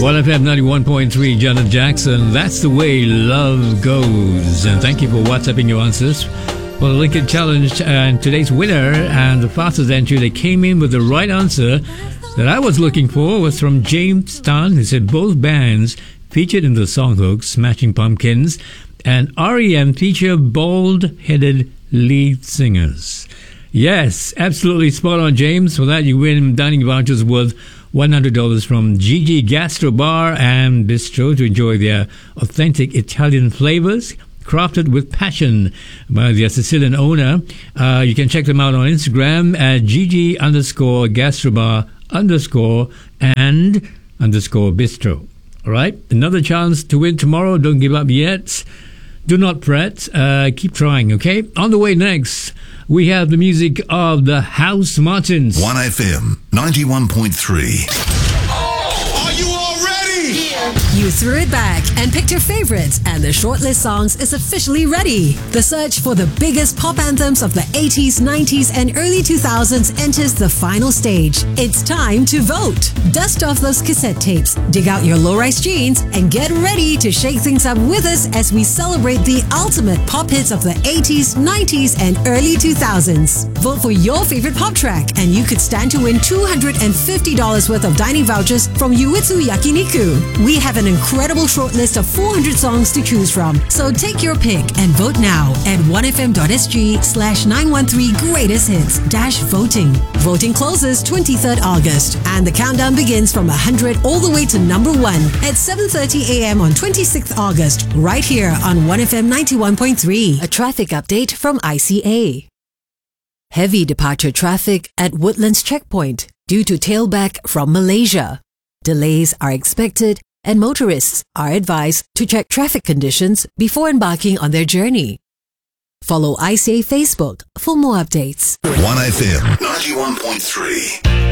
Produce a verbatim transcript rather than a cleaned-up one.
one F M ninety-one point three, Janet Jackson. That's the way love goes. And thank you for WhatsApping your answers for the Lincoln Challenge. And today's winner and the fastest entry that came in with the right answer that I was looking for was from James Tan, who said both bands featured in the song hook Smashing Pumpkins and R E M feature bald-headed lead singers. Yes, absolutely spot on, James. For that, you win dining vouchers worth one hundred dollars from Gigi Gastro Bar and Bistro to enjoy their authentic Italian flavors, crafted with passion by their Sicilian owner. Uh, you can check them out on Instagram at Gigi underscore Gastrobar underscore and underscore Bistro. All right, another chance to win tomorrow. Don't give up yet. Do not fret. Uh, keep trying, okay? On the way next, we have the music of the House Martins. one F M ninety-one point three. Oh, are you all ready? Yeah. You threw it back and picked your favorites, and the shortlist songs is officially ready. The search for the biggest pop anthems of the eighties, nineties, and early two thousands enters the final stage. It's time to vote. Dust off those cassette tapes, dig out your low-rise jeans, and get ready to shake things up with us as we celebrate the ultimate pop hits of the eighties, nineties, and early two thousands. Vote for your favorite pop track, and you could stand to win two hundred fifty dollars worth of dining vouchers from Yuitsu Yakiniku. We have an incredible shortlist of four hundred songs to choose from, so take your pick and vote now at one f m dot s g slash nine one three greatest hits dash voting. Voting closes twenty-third August, and the countdown begins from one hundred all the way to number one at seven thirty a m on twenty-sixth August, right here on one F M ninety-one point three. A traffic update from I C A. Heavy departure traffic at Woodlands Checkpoint due to tailback from Malaysia. Delays are expected, and motorists are advised to check traffic conditions before embarking on their journey. Follow I C A Facebook for more updates. one F M ninety-one point three.